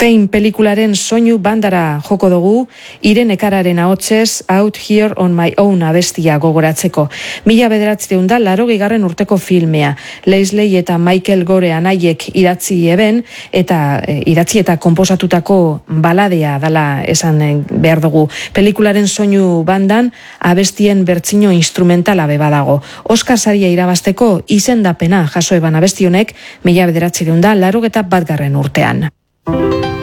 Fame pelikularen soinu bandara joko dugu, Irene Kararen ahotsez Out Here on My Own abestia gogoratzeko. 1980 urteko filmea. Leslie eta Michael Gore anaiek idatzi eta konposatutako baladea dala esan behar dugu. Pelikularen soinu bandan abestien bertsio instrumentala badago. Oscar saria irabazteko izendapena jaso eban abesti honek 1981 urtean.